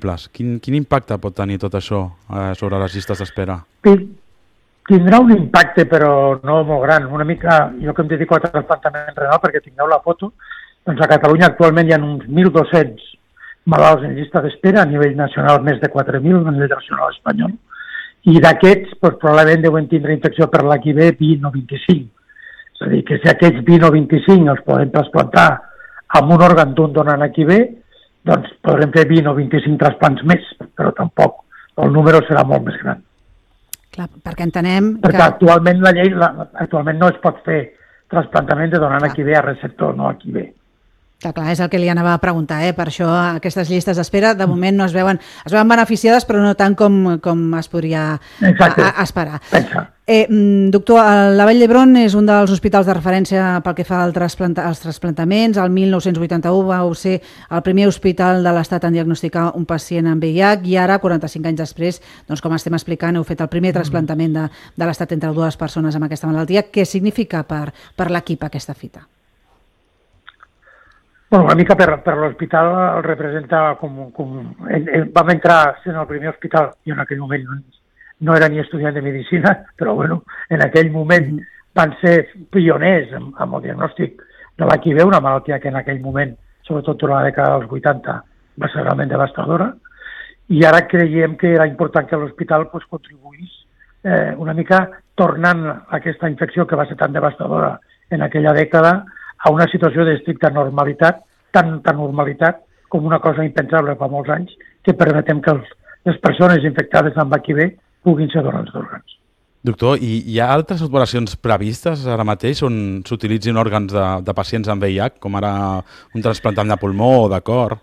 exemples. Quin impacte pot tenir tot això sobre les llistes d'espera? Tindrà un impacte, però no molt gran. Una mica, jo que em dedico a trasplantament renal, perquè tingueu la foto, doncs a Catalunya actualment hi ha uns 1.200 malalts en llista d'espera, a nivell nacional més de 4.000, a nivell nacional espanyol, i d'aquests doncs, probablement deuen tindre infecció per l'HIV 20 o 25. És a dir, que si aquests 20 o 25 els podem trasplantar amb un òrgan d'un donant HIV, doncs podrem fer 20 o 25 trasplants més, però tampoc el número serà molt més gran. Clar, perquè entenem perquè actualment la llei actualment no es pot fer trasplantament de donant HIV a receptor no HIV. Clar, és el que li anava a preguntar, per això aquestes llistes d'espera de moment no es veuen beneficiades, però no tant com es podria esperar. Doctor, la Vall d'Hebron és un dels hospitals de referència pel que fa als trasplantaments. El 1981 vau ser el primer hospital de l'Estat en diagnosticar un pacient amb VIH i ara, 45 anys després, doncs, com estem explicant, heu fet el primer trasplantament de l'Estat entre dues persones amb aquesta malaltia. Què significa per l'equip aquesta fita? Bueno, una mica per l'hospital el representa vam entrar sent el primer hospital, i en aquell moment no era ni estudiant de medicina, però bueno, en aquell moment van ser pioners amb el diagnòstic de l'HIV, una malaltia que en aquell moment, sobretot durant la dècada dels 80, va ser realment devastadora, i ara creiem que era important que l'hospital contribuís una mica tornant aquesta infecció que va ser tan devastadora en aquella dècada a una situació d'estricta normalitat, tan normalitat com una cosa impensable fa molts anys, que permetem que les persones infectades amb HIV puguin ser donants d'òrgans. Doctor, hi ha altres operacions previstes ara mateix on s'utilitzin òrgans de pacients amb VIH, com ara un trasplantament de pulmó o de cor?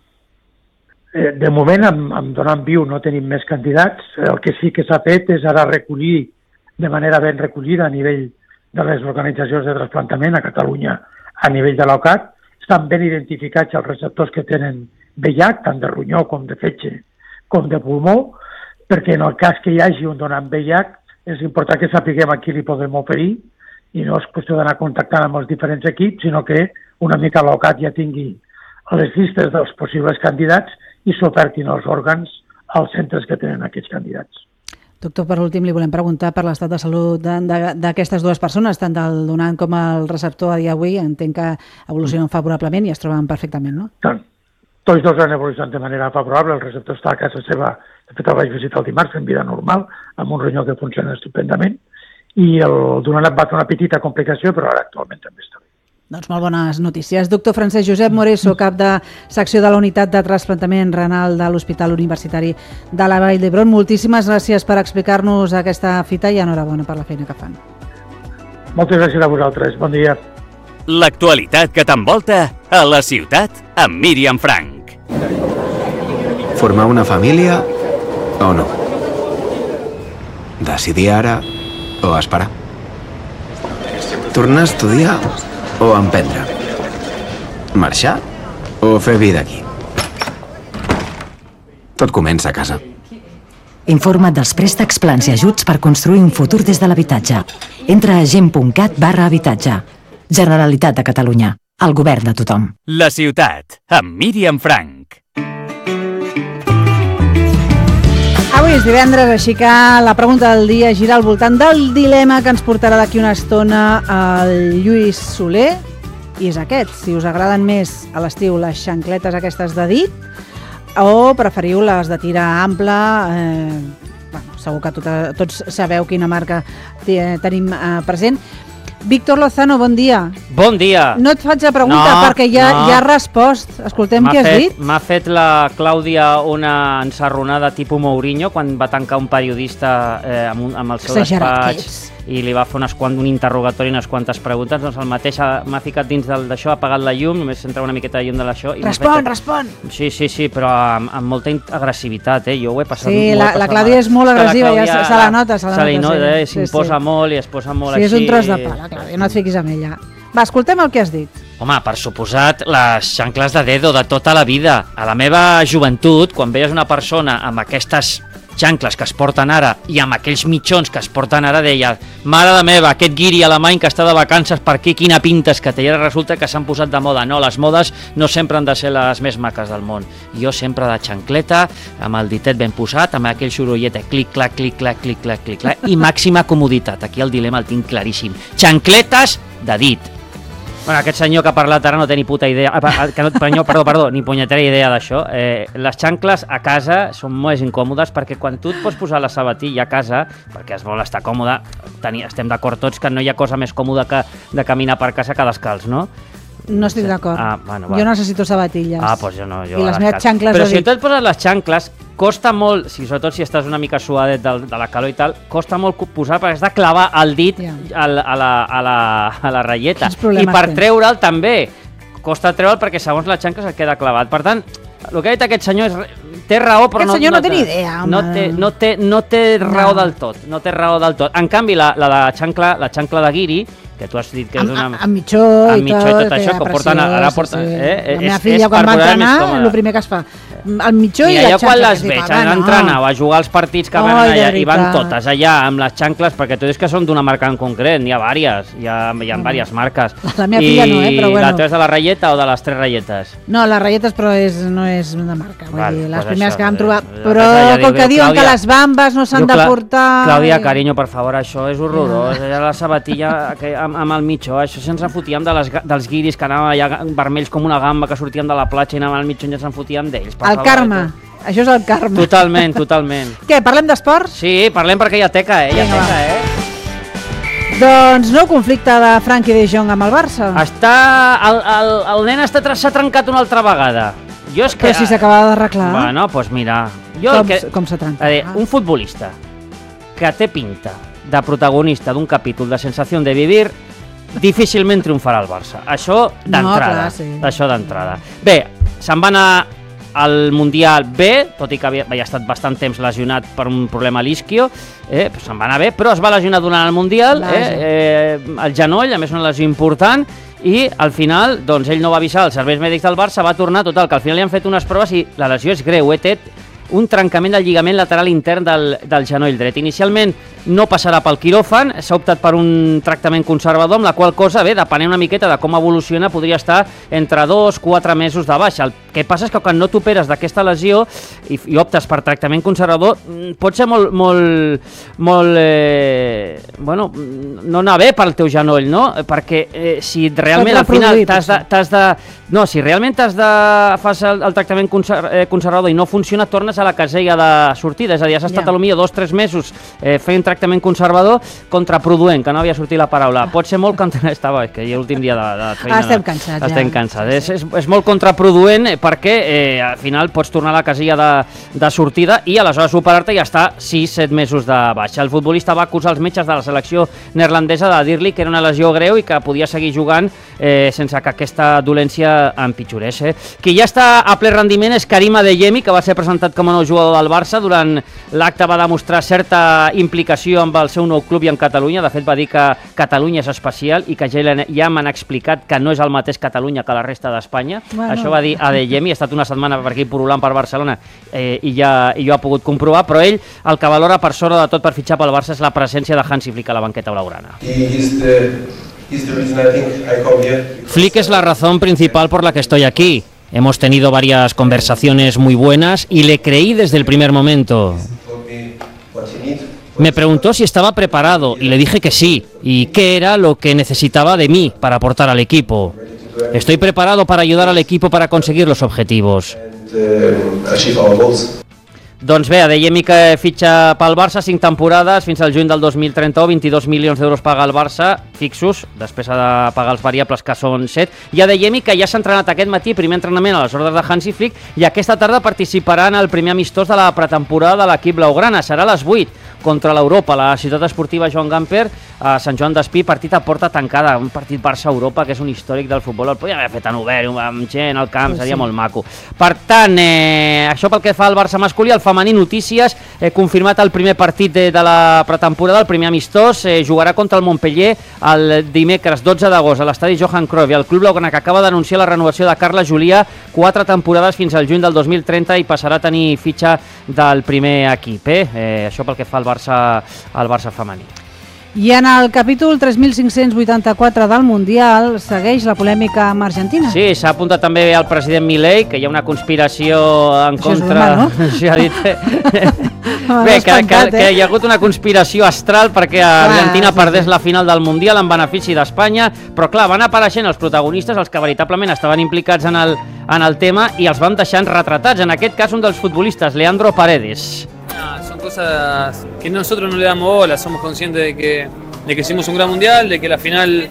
De moment, amb donant viu no tenim més candidats. El que sí que s'ha fet és ara recollir de manera ben recollida a nivell de les organitzacions de trasplantament a Catalunya, a nivell de l'OCAT. Estan ben identificats els receptors que tenen VIH, tant de ronyó com de fetge, com de pulmó, perquè en el cas que hi hagi un donant VIH és important que sapiguem a qui li podem oferir i no és qüestió d'anar contactant amb els diferents equips, sinó que una mica l'OCAT ja tingui les llistes dels possibles candidats i s'ofertin els òrgans als centres que tenen aquests candidats. Doctor, per últim li volem preguntar per l'estat de salut d'aquestes dues persones, tant del donant com el receptor a dia d'avui. Entenc que evolucionen favorablement i es troben perfectament, no? Tots dos han evolucionat de manera favorable. El receptor està a casa seva, de fet el vaig visitar el dimarts en vida normal, amb un ronyó que funciona estupendament, i el donant va fer una petita complicació, però ara actualment també està bé. Doncs molt bones notícies. Doctor Francesc Josep Moreso, cap de secció de la unitat de trasplantament renal de l'Hospital Universitari de la Vall d'Hebron. Moltíssimes gràcies per explicar-nos aquesta fita i enhorabona per la feina que fan. Moltes gràcies a vosaltres. Bon dia. L'actualitat que t'envolta a la ciutat amb Míriam Frank. Formar una família o no? Decidir ara o esperar? Tornar a estudiar o emprendre? Marxar o fer vida aquí? Tot comença a casa. Informa't dels préstecs, plans i ajuts per construir un futur des de l'habitatge. Entra a gent.cat/habitatge. Generalitat de Catalunya. El govern de tothom. La ciutat amb Míriam Frank. Avui és divendres, així que la pregunta del dia gira al voltant del dilema que ens portarà d'aquí una estona el Lluís Soler, i és aquest: si us agraden més a l'estiu les xancletes aquestes de dit o preferiu les de tira ampla. Segur que tots sabeu quina marca tenim present. Víctor Lozano, bon dia. Bon dia. No et faig la pregunta perquè ja ha respost. Escoltem què has dit. M'ha fet la Clàudia una ensarronada tipus Mourinho quan va tancar un periodista amb el seu despatx i li va fer un interrogatori i unes quantes preguntes. Doncs el mateix m'ha ficat dins d'això, ha apagat la llum, només entra una miqueta de llum de l'això. Respon! Sí, però amb molta agressivitat, jo ho he passat. Sí, la Clàudia és molt agressiva, ja se la nota. S'imposa molt i es posa molt així. Sí, és un tros de pa, la Clàudia, no et fiquis amb ella. Va, escoltem el que has dit. Home, per suposat, les xancles de dedo de tota la vida. A la meva joventut, quan veies una persona amb aquestes xancles que es porten ara i amb aquells mitjons que es porten ara, deia, mare de meva, aquest guiri alemany que està de vacances per aquí, quina pintes que té, i ara resulta que s'han posat de moda. No, les modes no sempre han de ser les més maques del món. Jo sempre de xancleta, amb el ditet ben posat, amb aquell sorollet, clic-clac, clic-clac, clic-clac, clic-clac, i màxima comoditat. Aquí el dilema el tinc claríssim. Xancletes de dit. Bueno, aquest senyor que ha parlat ara no té ni puta idea, ni punyetera idea d'això. Les xancles a casa són molt incòmodes perquè quan tu et pots posar la sabatilla a casa, perquè es vol estar còmode, estem d'acord tots que no hi ha cosa més còmoda que de caminar per casa que descalç, no? No estic d'acord. Bueno, jo necessito sabatilles. Doncs jo no. I les meves xancles... Però si tu et poses les xancles, costa molt, sobretot si estàs una mica suadet de la calor i tal, costa molt posar perquè has de clavar el dit a la ratlleta. I per treure'l també. Costa treure'l perquè segons les xancles et queda clavat. Per tant, el que ha dit aquest senyor té raó, però aquest senyor no té ni idea, home. No té raó del tot. No té raó del tot. En canvi, la xancla de guiri, que tu has dit que és una... Amb mitjó i tot això, que porten... La meva filla, quan va entrenar, el primer que es fa, el mitjó i la xancla. Jo quan les veig entrenar o a jugar als partits que van allà, i van totes allà amb les xancles, perquè tu dius que són d'una marca en concret, n'hi ha vàries, hi ha diverses marques. La meva filla no, però bueno. I la teva és de la ratlleta o de les 3 ratlletes? No, les ratlletes, però no és una marca, vull dir, les primeres que vam trobar. Però com que diuen que les bambes no s'han de portar... Clàudia, carinyo, per favor, això és horrorós. La sabatilla amb el mitjó, això ens en fotíem dels guiris que anaven allà vermells com una gamba, que sortíem de la platja i anaven al mitjó i ens en fotíem d'ells. El karma, això és el karma. Totalment. Què, parlem d'esport? Sí, parlem perquè hi ha teca, Doncs nou conflicte de Frenkie de Jong amb el Barça. El nen s'ha trencat una altra vegada. Però si s'acaba d'arreglar. Bueno, doncs mira... Com s'ha trencat? Un futbolista que té pinta de protagonista d'un capítol de sensació de vivir, difícilment triomfarà al Barça. Això d'entrada. Això d'entrada. Bé, se'n va anar al Mundial B, tot i que havia estat bastant temps lesionat per un problema a l'isquio, se'n va anar bé, però es va lesionar durant el Mundial, el genoll, a més una lesió important, i al final, doncs ell no va avisar els serveis mèdics del Barça, va tornar, total, que al final li han fet unes proves i la lesió és greu, té un trencament del lligament lateral intern del genoll dret. Inicialment no passarà pel quiròfan, s'ha optat per un tractament conservador, amb la qual cosa, depenent una miqueta de com evoluciona, podria estar entre 2-4 mesos de baixa. El que passa és que quan no t'operes d'aquesta lesió i optes per tractament conservador, pot ser bueno, no anar bé pel teu genoll, no? Perquè si realment al final si realment fas el tractament conservador i no funciona, tornes a la casella de sortida, és a dir, has estat potser 2-3 mesos fent tractament conservador contraproduent, que no havia sortit la paraula. Pot ser molt... Estava, que ja l'últim dia de feina... Estem cansats. És molt contraproduent perquè al final pots tornar a la casella de sortida i aleshores operar-te i estar 6-7 mesos de baixa. El futbolista va acusar els metges de la selecció neerlandesa de dir-li que era una lesió greu i que podia seguir jugant sense que aquesta dolència empitjorés. Qui ja està a ple rendiment és Karim Adeyemi, que va ser presentat com a nou jugador del Barça. Durant l'acte va demostrar certa implicació amb el seu nou club i amb Catalunya. De fet, va dir que Catalunya és especial i que ja m'han explicat que no és el mateix Catalunya que la resta d'Espanya. Això va dir Adeyemi. Ha estat una setmana per aquí pul·lulant per Barcelona i jo ha pogut comprovar, però ell el que valora per sobre de tot per fitxar pel Barça és la presència de Hansi Flick a la banqueta blaugrana. Flick es la razón principal por la que estoy aquí. Hemos tenido varias conversaciones muy buenas y le creí desde el primer momento. Me preguntó si estaba preparado y le dije que sí, y qué era lo que necesitaba de mí para aportar al equipo. Estoy preparado para ayudar al equipo para conseguir los objetivos. Doncs bé, Adeyemi que fitxa pel Barça 5 temporades fins al juny del 2031, 22 milions d'euros paga el Barça, fixos, després ha de pagar els variables que són 7, i Adeyemi que ja s'ha entrenat aquest matí, primer entrenament a les ordres de Hansi Flick, i aquesta tarda participarà en el primer amistós de la pretemporada de l'equip blaugrana, serà a les 8, contra l'Europa, la ciutat esportiva Joan Gamper, a Sant Joan d'Espí, partit a porta tancada, un partit Barça-Europa, que és un històric del futbol, el podíem haver fet en obert, amb gent al camp, seria molt maco. Per tant, això pel que fa al Barça masculí, el femení notícies, confirmat el primer partit de la pretemporada, el primer amistós, jugarà contra el Montpellier el dimecres 12 d'agost a l'estadi Johan Cruyff, i el club blaugrana que acaba d'anunciar la renovació de Carla Julià, 4 temporades fins al juny del 2030, i passarà a tenir fitxa del primer equip. Això pel que fa al Barça femení. I en el capítol 3584 del Mundial segueix la polèmica amb Argentina. Sí, s'ha apuntat també el president Milei, que hi ha una conspiració en contra... Això és normal, no? Sí, ha dit... Bé, que hi ha hagut una conspiració astral perquè Argentina perdés la final del Mundial en benefici d'Espanya, però clar, van apareixent els protagonistes, els que veritablement estaven implicats en el tema, i els van deixant retratats. En aquest cas, un dels futbolistes, Leandro Paredes. Son cosas que nosotros no le damos bola, somos conscientes de que hicimos un gran mundial, de que la final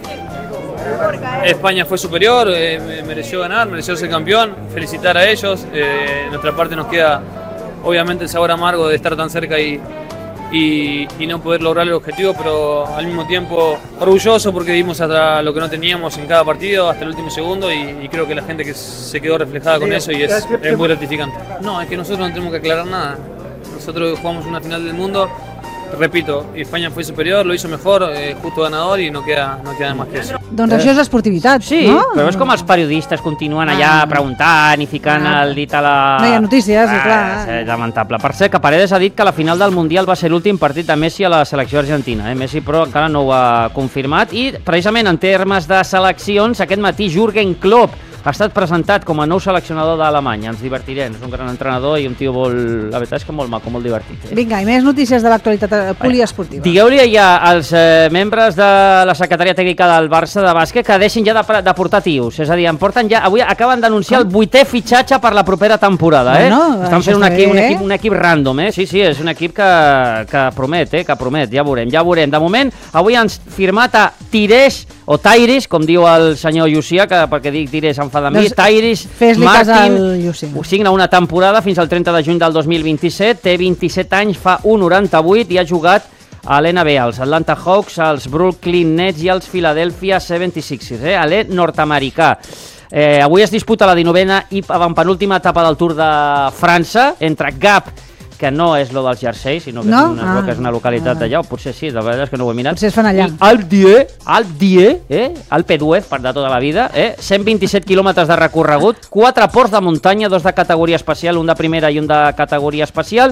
España fue superior, mereció ganar, mereció ser campeón, felicitar a ellos. De nuestra parte nos queda obviamente el sabor amargo de estar tan cerca y no poder lograr el objetivo, pero al mismo tiempo orgulloso porque dimos hasta lo que no teníamos en cada partido, hasta el último segundo, y creo que la gente que se quedó reflejada con eso y es muy gratificante. No, es que nosotros no tenemos que aclarar nada. Nosotros jugamos una final del mundo, repito, España fue superior, lo hizo mejor, justo ganador, y no queda más que eso. Doncs això és esportivitat, sí, no? Però és com els periodistes continuen allà preguntant i ficant el dit a la... No hi ha notícies, clar. És lamentable. Per cert, que Paredes ha dit que la final del Mundial va ser l'últim partit de Messi a la selecció argentina. Messi, però, encara no ho ha confirmat. I, precisament, en termes de seleccions, aquest matí Jürgen Klopp ha estat presentat com a nou seleccionador d'Alemanya. Ens divertirem, és un gran entrenador i un tio molt... La veritat és que molt maco, molt divertit. Vinga, i més notícies de l'actualitat poliesportiva. Digueu-li ja als membres de la secretaria tècnica del Barça de bàsquet que deixin ja de portar tios. És a dir, avui acaben d'anunciar el 8è fitxatge per la propera temporada. Estan fent un equip random. Sí, és un equip que promet, ja veurem. De moment, avui han firmat a Tyrese, com diu el senyor Llucia, perquè dic Tyrese em fa de mi, Tyrese Martin, signa una temporada fins al 30 de juny del 2027, té 27 anys, fa 1,98 i ha jugat a l'NBA, als Atlanta Hawks, als Brooklyn Nets i als Philadelphia 76ers, a l'E nord-americà. Avui es disputa la 19a i penúltima etapa del Tour de França, entre Gap, que no és lo dels jerseis, sinó que és una localitat allà, o potser sí, la veritat és que no ho he mirat. Potser es fan allà. I Alpe d'Huez, per de tota la vida, 127 quilòmetres de recorregut, 4 ports de muntanya, 2 de categoria especial, un de primera i un de categoria especial.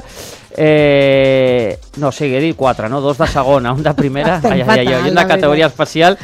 No, sí, he dit 4, no? 2 de segona, un de primera i un de categoria especial.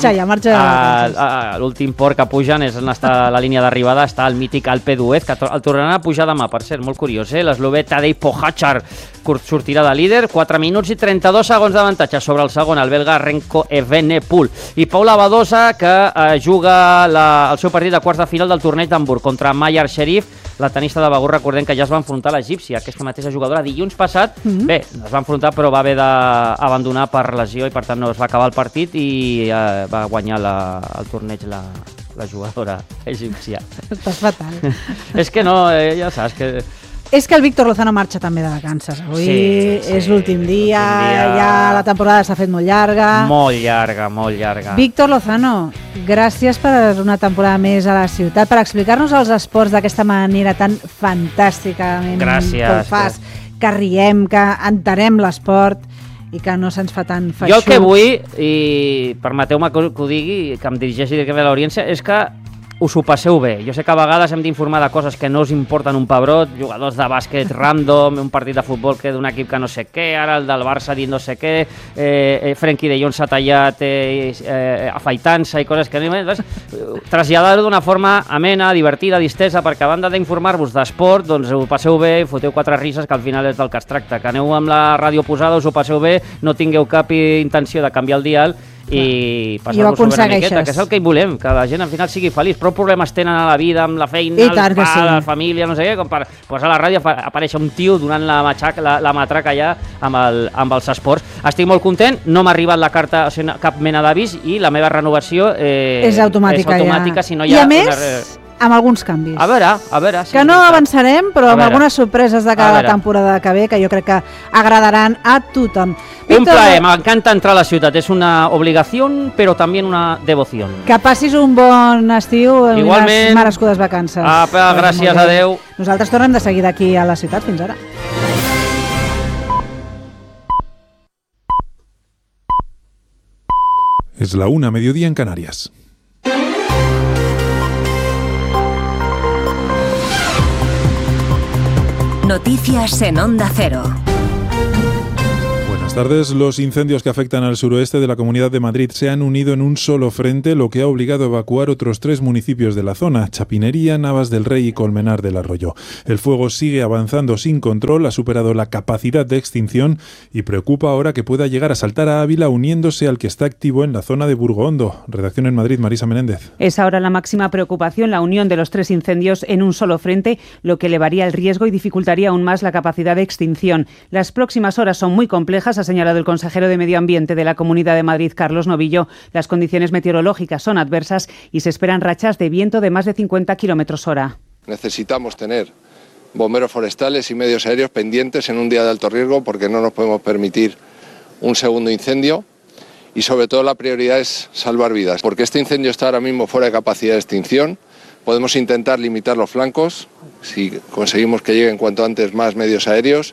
L'últim port que pugen és on està la línia d'arribada, està el mític Alpe d'Huez, que el tornaran a pujar demà, per cert, molt curiós. L'eslovè Tadej Pogačar sortirà de líder, 4 minuts i 32 segons d'avantatge sobre el segon, el belga Renko Evenepoel. I Paula Badosa, que juga el seu partit de quarts de final del torneig d'Hamburg contra Mayar Sherif, la tenista de Begur. Recordem que ja es va enfrontar a l'egípcia, aquesta mateixa jugadora, dilluns passat. Bé, es va enfrontar però va haver d'abandonar per lesió i per tant no es va acabar el partit i va guanyar el torneig la jugadora egípcia. Estàs fatal. És que no, ja saps que... És que el Víctor Lozano marxa també de vacances. Avui és l'últim dia, ja la temporada s'ha fet molt llarga. Molt llarga. Víctor Lozano, gràcies per una temporada més a la ciutat, per explicar-nos els esports d'aquesta manera tan fantàsticament que ho fas, que riem, que entenem l'esport i que no se'ns fa tan feixuc. Jo el que vull, i permeteu-me que ho digui, que em dirigeixi directament a l'audiència, és que us ho passeu bé. Jo sé que a vegades hem d'informar de coses que no us importen un pebrot, jugadors de bàsquet random, un partit de futbol que d'un equip que no sé què, ara el del Barça dit no sé què, Frenkie de Jong s'ha tallat afaitant-se i coses que no... Traslladar-ho d'una forma amena, divertida, distesa, perquè a banda d'informar-vos d'esport, doncs ho passeu bé, foteu 4 risses, que al final és del que es tracta. Que aneu amb la ràdio posada, us ho passeu bé, no tingueu cap intenció de canviar el dial i passar-vos una miqueta, que és el que hi volem, que la gent al final sigui feliç. Prou problemes tenen a la vida, amb la feina, la família, no sé què, com per posar a la ràdio aparèixer un tio donant la matraca allà amb els esports. Estic molt content, no m'ha arribat la carta, cap mena d'avís, i la meva renovació és automàtica, si no hi ha... I a més, amb alguns canvis. A veure. Que no avançarem, però amb algunes sorpreses de cada temporada que ve, que jo crec que agradaran a tothom. Un plaer, m'encanta entrar a la ciutat. És una obligació, però també una devoció. Que passis un bon estiu i unes merescudes vacances. Apa, gràcies, adeu. Nosaltres tornem de seguida aquí a la ciutat. Fins ara. Es la 1:00 mediodía en Canarias. Noticias en Onda Cero. Buenas tardes. Los incendios que afectan al suroeste de la Comunidad de Madrid se han unido en un solo frente, lo que ha obligado a evacuar otros 3 municipios de la zona: Chapinería, Navas del Rey y Colmenar del Arroyo. El fuego sigue avanzando sin control, ha superado la capacidad de extinción y preocupa ahora que pueda llegar a saltar a Ávila, uniéndose al que está activo en la zona de Burgoondo. Redacción en Madrid, Marisa Menéndez. Es ahora la máxima preocupación la unión de los 3 incendios en un solo frente, lo que elevaría el riesgo y dificultaría aún más la capacidad de extinción. Las próximas horas son muy complejas, ha señalado el consejero de Medio Ambiente de la Comunidad de Madrid, Carlos Novillo. Las condiciones meteorológicas son adversas y se esperan rachas de viento de más de 50 km/h. Necesitamos tener bomberos forestales y medios aéreos pendientes en un día de alto riesgo, porque no nos podemos permitir un segundo incendio, y sobre todo la prioridad es salvar vidas, porque este incendio está ahora mismo fuera de capacidad de extinción. Podemos intentar limitar los flancos si conseguimos que lleguen cuanto antes más medios aéreos,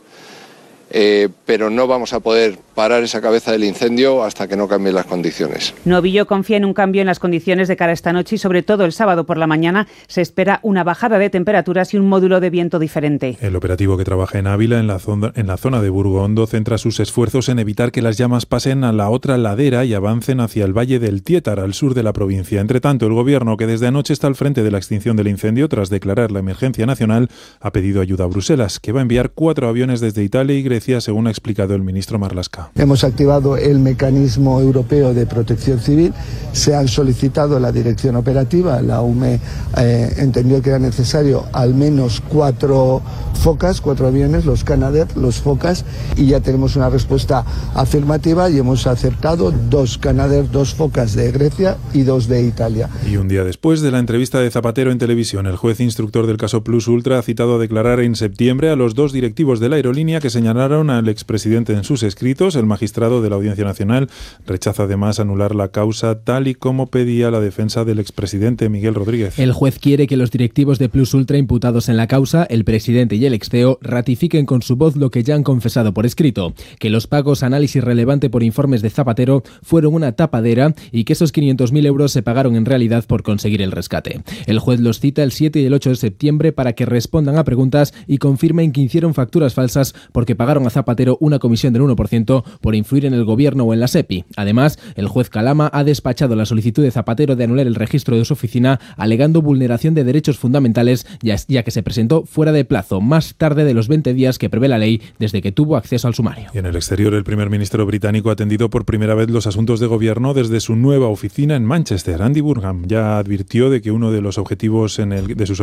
pero no vamos a poder parar esa cabeza del incendio hasta que no cambien las condiciones. Novillo confía en un cambio en las condiciones de cara a esta noche y sobre todo el sábado por la mañana se espera una bajada de temperaturas y un módulo de viento diferente. El operativo que trabaja en Ávila, en la zona de Burgoondo, centra sus esfuerzos en evitar que las llamas pasen a la otra ladera y avancen hacia el valle del Tiétar, al sur de la provincia. Entre tanto, el gobierno, que desde anoche está al frente de la extinción del incendio tras declarar la emergencia nacional, ha pedido ayuda a Bruselas, que va a enviar 4 aviones desde Italia y Grecia, según ha explicado el ministro Marlaska. Hemos activado el mecanismo europeo de protección civil, se han solicitado la dirección operativa, la UME entendió que era necesario al menos 4 focas, 4 aviones, los Canadair, los focas, y ya tenemos una respuesta afirmativa y hemos aceptado 2 Canadair, 2 focas de Grecia y 2 de Italia. Y un día después de la entrevista de Zapatero en televisión, el juez instructor del caso Plus Ultra ha citado a declarar en septiembre a los 2 directivos de la aerolínea que señalaron al expresidente en sus escritos. El magistrado de la Audiencia Nacional rechaza además anular la causa tal y como pedía la defensa del expresidente Miguel Rodríguez. El juez quiere que los directivos de Plus Ultra imputados en la causa, el presidente y el ex-CEO, ratifiquen con su voz lo que ya han confesado por escrito, que los pagos análisis relevante por informes de Zapatero fueron una tapadera y que esos 500.000 euros se pagaron en realidad por conseguir el rescate. El juez los cita el 7 y el 8 de septiembre para que respondan a preguntas y confirmen que hicieron facturas falsas porque pagaron a Zapatero una comisión del 1% por influir en el gobierno o en la SEPI. Además, el juez Calama ha despachado la solicitud de Zapatero de anular el registro de su oficina, alegando vulneración de derechos fundamentales, ya que se presentó fuera de plazo, más tarde de los 20 días que prevé la ley desde que tuvo acceso al sumario. Y en el exterior, el primer ministro británico ha atendido por primera vez los asuntos de gobierno desde su nueva oficina en Manchester. Andy Burnham ya advirtió de que uno de sus objetivos en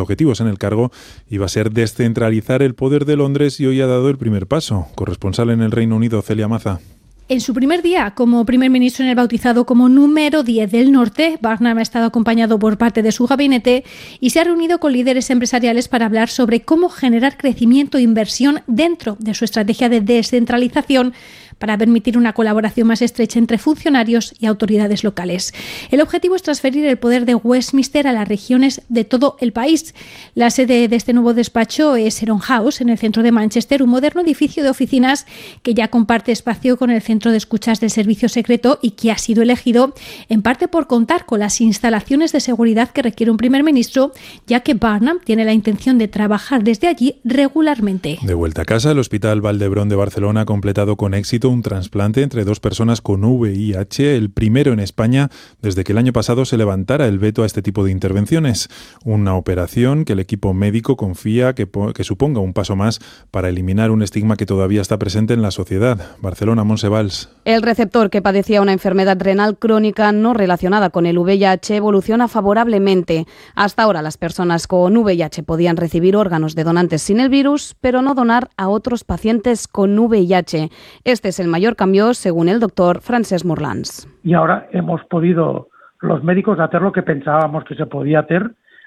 el cargo iba a ser descentralizar el poder de Londres, y hoy ha dado el primer paso. Corresponsal en el Reino Unido, Celia Maza. En su primer día como primer ministro en el bautizado como número 10 del norte, Burnham ha estado acompañado por parte de su gabinete y se ha reunido con líderes empresariales para hablar sobre cómo generar crecimiento e inversión dentro de su estrategia de descentralización para permitir una colaboración más estrecha entre funcionarios y autoridades locales. El objetivo es transferir el poder de Westminster a las regiones de todo el país. La sede de este nuevo despacho es Heron House, en el centro de Manchester, un moderno edificio de oficinas que ya comparte espacio con el centro de escuchas del servicio secreto y que ha sido elegido en parte por contar con las instalaciones de seguridad que requiere un primer ministro, ya que Burnham tiene la intención de trabajar desde allí regularmente. De vuelta a casa, el Hospital Vall d'Hebron de Barcelona ha completado con éxito un trasplante entre 2 personas con VIH, el primero en España desde que el año pasado se levantara el veto a este tipo de intervenciones. Una operación que el equipo médico confía que suponga un paso más para eliminar un estigma que todavía está presente en la sociedad. Barcelona, Montse Valls. El receptor, que padecía una enfermedad renal crónica no relacionada con el VIH, evoluciona favorablemente. Hasta ahora las personas con VIH podían recibir órganos de donantes sin el virus, pero no donar a otros pacientes con VIH. Este es el mayor cambio, según el doctor Francesc Morlans. Y ahora hemos podido los médicos hacer lo que pensábamos que se podía hacer,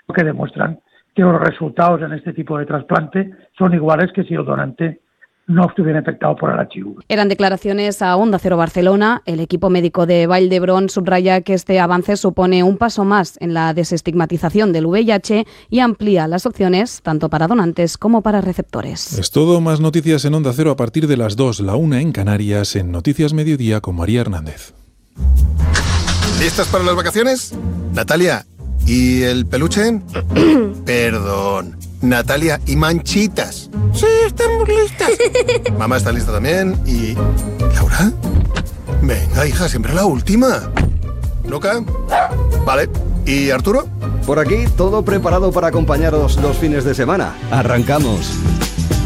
que demuestran que los resultados en este tipo de trasplante son iguales que si el donante no estuviera afectado por el HIV. Eran declaraciones a Onda Cero Barcelona. El equipo médico de Vall d'Hebron subraya que este avance supone un paso más en la desestigmatización del VIH y amplía las opciones tanto para donantes como para receptores. Es todo, más noticias en Onda Cero a partir de las 2, la 1 en Canarias, en Noticias Mediodía con María Hernández. ¿Listas para las vacaciones? Natalia, ¿y el peluche? Perdón. Natalia, ¿y Manchitas? Sí, estamos listas. Mamá está lista también. ¿Y Laura? Venga, hija, siempre la última. ¿Luca? Vale. ¿Y Arturo? Por aquí, todo preparado para acompañaros los fines de semana. ¡Arrancamos!